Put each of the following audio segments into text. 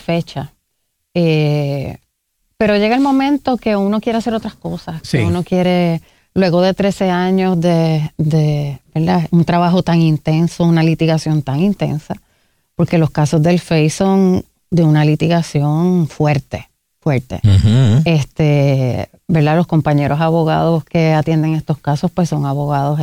fecha. Pero llega el momento que uno quiere hacer otras cosas. Sí. Que uno quiere, luego de 13 años de ¿verdad? Un trabajo tan intenso, una litigación tan intensa, porque los casos del FEI son de una litigación fuerte. Uh-huh. ¿Verdad? Los compañeros abogados que atienden estos casos, pues son abogados,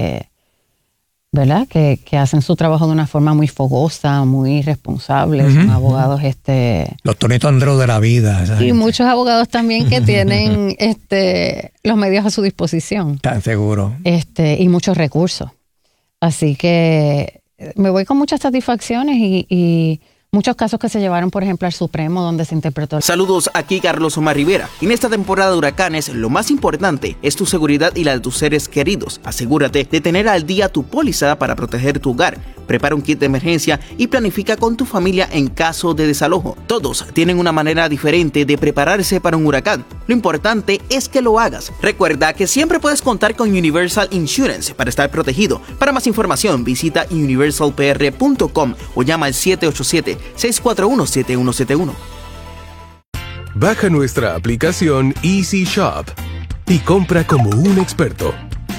¿verdad? Que hacen su trabajo de una forma muy fogosa, muy responsable. Uh-huh. Son abogados, Los Tonito Andreu de la vida. esa y gente. muchos abogados también que tienen, los medios a su disposición. Tan seguro. Y muchos recursos. Así que me voy con muchas satisfacciones y muchos casos que se llevaron, por ejemplo, al Supremo, donde se interpretó. Saludos, aquí Carlos Omar Rivera. En esta temporada de huracanes, lo más importante es tu seguridad y la de tus seres queridos. Asegúrate de tener al día tu póliza para proteger tu hogar. Prepara un kit de emergencia y planifica con tu familia en caso de desalojo. Todos tienen una manera diferente de prepararse para un huracán. Lo importante es que lo hagas. Recuerda que siempre puedes contar con Universal Insurance para estar protegido. Para más información, visita universalpr.com o llama al 787-641-7171. Baja nuestra aplicación Easy Shop y compra como un experto.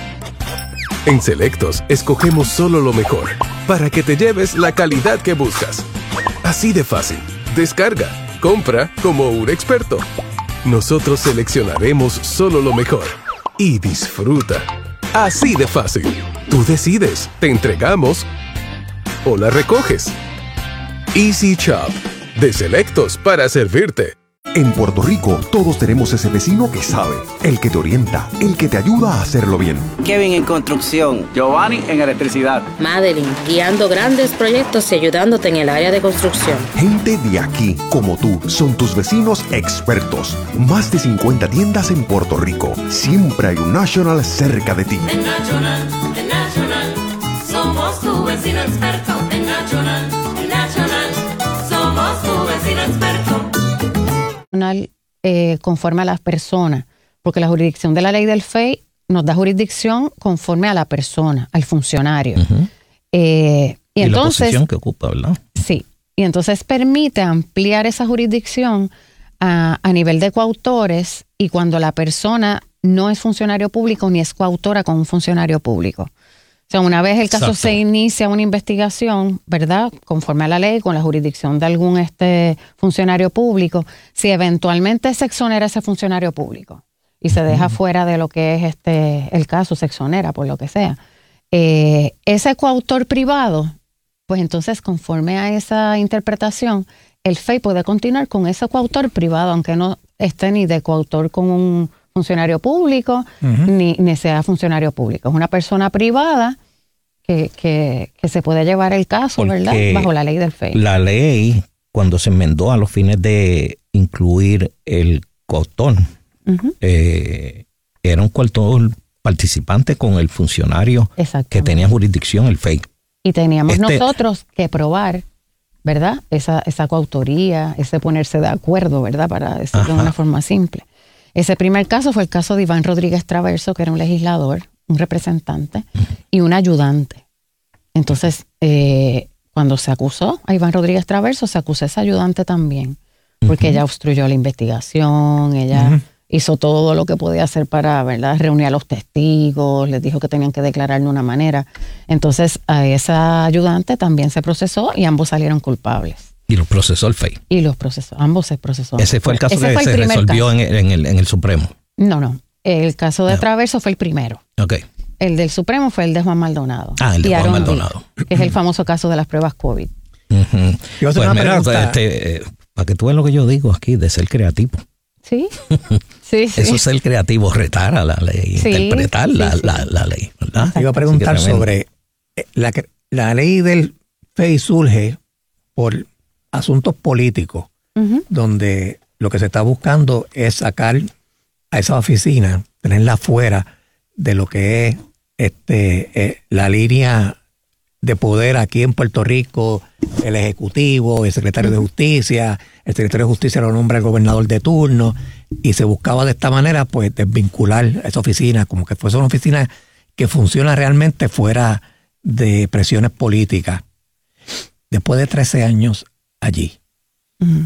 En Selectos, escogemos solo lo mejor para que te lleves la calidad que buscas. Así de fácil. Descarga, compra como un experto. Nosotros seleccionaremos solo lo mejor y disfruta. Así de fácil. Tú decides, te entregamos o la recoges. Easy Shop, de Selectos para servirte. En Puerto Rico, todos tenemos ese vecino que sabe, el que te orienta, el que te ayuda a hacerlo bien. Kevin en construcción. Giovanni en electricidad. Madeline, guiando grandes proyectos y ayudándote en el área de construcción. Gente de aquí, como tú, son tus vecinos expertos. Más de 50 tiendas en Puerto Rico. Siempre hay un National cerca de ti. En National, somos tu vecino experto. En National, somos tu vecino experto. Conforme a las personas, porque la jurisdicción de la ley del FEI nos da jurisdicción conforme a la persona, al funcionario. Uh-huh. Y entonces, la posición que ocupa, ¿verdad? Sí, y entonces permite ampliar esa jurisdicción a nivel de coautores y cuando la persona no es funcionario público ni es coautora con un funcionario público. O sea, una vez el caso se inicia una investigación, ¿verdad? Conforme a la ley, con la jurisdicción de algún funcionario público, si eventualmente se exonera ese funcionario público y se deja fuera de lo que es el caso, se exonera por lo que sea, ese coautor privado, pues entonces conforme a esa interpretación, el FEI puede continuar con ese coautor privado, aunque no esté ni de coautor con un funcionario público, ni sea funcionario público. Es una persona privada que se puede llevar el caso, porque ¿verdad? Bajo la ley del FEI. La ley, cuando se enmendó a los fines de incluir el coautor, era un coautor participante con el funcionario que tenía jurisdicción, el FEI. Y teníamos nosotros que probar, ¿verdad? Esa coautoría, ese ponerse de acuerdo, ¿verdad? Para decirlo de una forma simple. Ese primer caso fue el caso de Iván Rodríguez Traverso, que era un legislador, un representante y un ayudante. Entonces, cuando se acusó a Iván Rodríguez Traverso, se acusó a ese ayudante también, porque ella obstruyó la investigación, ella hizo todo lo que podía hacer para, ¿verdad?, reunir a los testigos, les dijo que tenían que declarar de una manera. Entonces, a esa ayudante también se procesó y ambos salieron culpables. Y los procesó el FEI. Y los procesó, ambos se procesó. Ese fue el caso que se resolvió en el Supremo. No. El caso de Traverso fue el primero. Ok. El del Supremo fue el de Juan Maldonado. El de Juan Maldonado. Que es el famoso caso de las pruebas COVID. Pues mira, para que tú veas lo que yo digo aquí, de ser creativo. Sí. Eso es ser creativo, retar a la ley, interpretar la ley, ¿verdad? Te iba a preguntar sobre la ley del FEI surge por asuntos políticos, donde lo que se está buscando es sacar a esa oficina, tenerla fuera de lo que es la línea de poder aquí en Puerto Rico, el Ejecutivo, el Secretario de Justicia. El Secretario de Justicia lo nombra el gobernador de turno, y se buscaba de esta manera pues desvincular a esa oficina, como que fuese una oficina que funciona realmente fuera de presiones políticas. Después de 13 años allí,